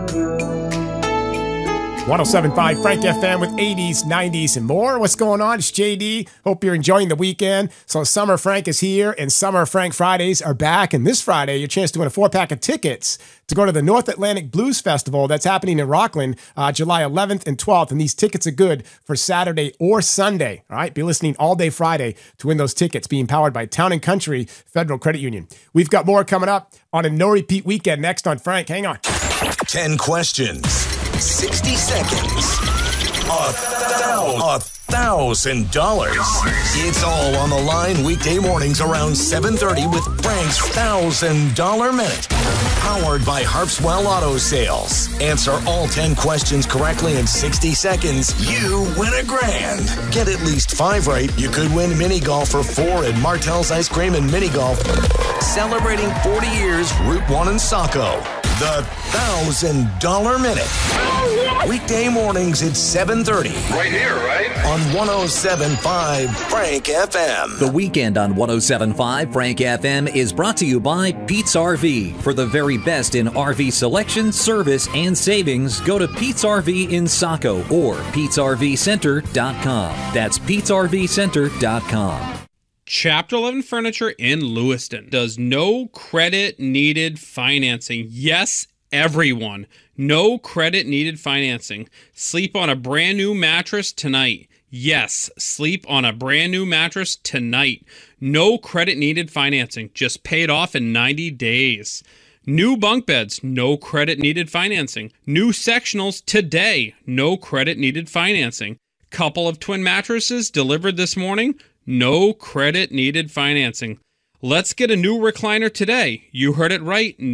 107.5 Frank FM with 80s, 90s, and more. What's going on? It's JD. Hope you're enjoying the weekend. So Summer Frank is here, and Summer Frank Fridays are back. And this Friday, your chance to win a 4-pack of tickets to go to the North Atlantic Blues Festival that's happening in Rockland, July 11th and 12th. And these tickets are good for Saturday or Sunday. All right, be listening all day Friday to win those tickets, being powered by Town & Country Federal Credit Union. We've got more coming up on a no-repeat weekend next on Frank. Hang on. 10 questions, 60 seconds, $1,000. It's all on the line weekday mornings around 7:30 with Frank's $1,000 Minute. Powered by Harpswell Auto Sales. Answer all 10 questions correctly in 60 seconds. You win $1,000. Get at least 5 right. You could win mini golf for 4 at Martell's Ice Cream and Mini Golf. Celebrating 40 years, Route 1 in Saco. The $1,000 Minute. Weekday mornings at 7:30. Right here, right? On 107.5 Frank FM. The weekend on 107.5 Frank FM is brought to you by Pete's RV. For the very best in RV selection, service, and savings, go to Pete's RV in Saco or Pete'sRVCenter.com. That's Pete'sRVCenter.com. Chapter 11 Furniture in Lewiston does no credit needed financing. Yes, everyone. No credit needed financing. Sleep on a brand new mattress tonight. Yes, sleep on a brand new mattress tonight. No credit needed financing. Just pay it off in 90 days. New bunk beds. No credit needed financing. New sectionals today. No credit needed financing. Couple of twin mattresses delivered this morning. No credit needed financing. Let's get a new recliner today. You heard it right.